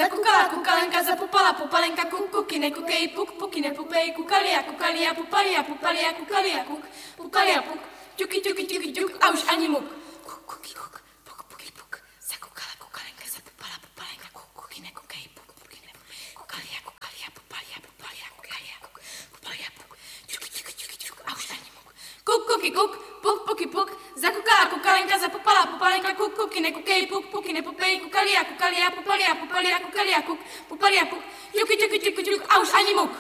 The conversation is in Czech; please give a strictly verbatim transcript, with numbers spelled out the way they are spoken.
Zakukala kukalenka, zapupala pupalenka, kuk kukine kukej, puk pukine pupej, kukalia kukalia, pupalia pupalia, kukalia kuk, pupalia puk, ťuky ťuky ťuky ťuk a už ani muk. Kuk kuky kuk, puk puky puk, zakukala kukalenka, zapupala pupalenka, kuk kukine kukej, puk pukine pupej, kukalia kukalia, pupalia pupalia, kukalia kuk, pupalia puk, ťuky ťuky ťuky ťuk a už ani muk. Kuk kuky kuk, puk puky puk, zakukala kukalenka, zapupala pupalenka, kuk kukine kukej, puk pukine pupej, kukalia kukalia, pupalia pupalia, kukalia kuk, pupalia puk, ťuky ťuky ťuky ťuk a už ani muk.